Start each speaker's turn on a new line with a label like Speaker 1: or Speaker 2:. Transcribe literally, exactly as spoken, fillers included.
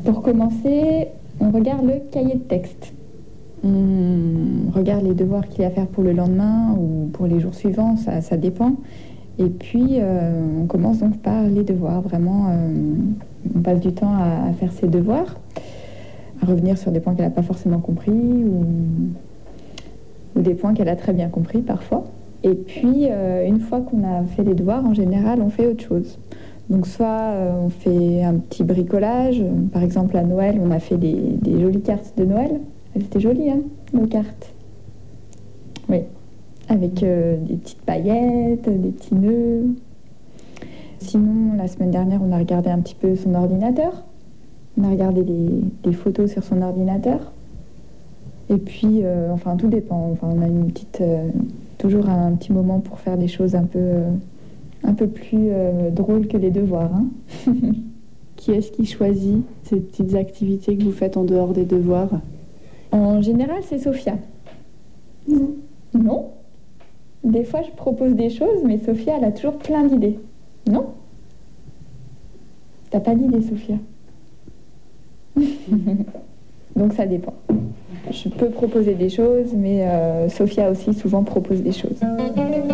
Speaker 1: Pour commencer, on regarde le cahier de texte. On regarde les devoirs qu'il y a à faire pour le lendemain ou pour les jours suivants, ça, ça dépend. Et puis, euh, on commence donc par les devoirs. Vraiment, euh, on passe du temps à, à faire ses devoirs, à revenir sur des points qu'elle n'a pas forcément compris ou, ou des points qu'elle a très bien compris parfois. Et puis, euh, une fois qu'on a fait les devoirs, en général, on fait autre chose. Donc, soit euh, on fait un petit bricolage. Par exemple, à Noël, on a fait des, des jolies cartes de Noël. Elles étaient jolies, hein, nos cartes. Oui. Avec euh, des petites paillettes, des petits nœuds. Sinon, la semaine dernière, on a regardé un petit peu son ordinateur. On a regardé des, des photos sur son ordinateur. Et puis, euh, enfin, tout dépend. Enfin, on a une petite, euh, toujours un petit moment pour faire des choses un peu, euh, un peu plus euh, drôles que les devoirs. Hein.
Speaker 2: Qui est-ce qui choisit ces petites activités que vous faites en dehors des devoirs ?
Speaker 1: En général, c'est Sophia.
Speaker 2: Non.
Speaker 1: Non ? Des fois, je propose des choses, mais Sophia, elle a toujours plein d'idées. Non ? T'as pas d'idée, Sophia ? Donc, ça dépend. Je peux proposer des choses, mais euh, Sophia aussi souvent propose des choses.